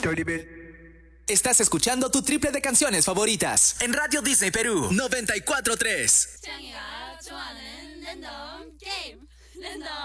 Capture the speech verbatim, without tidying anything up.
Dirty bit. Estás escuchando tu triple de canciones favoritas en Radio Disney Perú noventa y cuatro punto tres. 창이가 좋아하는 랜덤 게임 랜덤